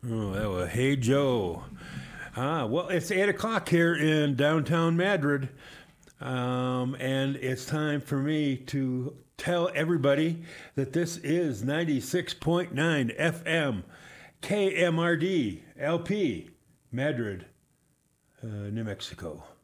Oh, hey, Joe. Well, it's 8 o'clock here in downtown Madrid, and it's time for me to tell everybody that this is 96.9 FM, KMRD, LP, Madrid, New Mexico.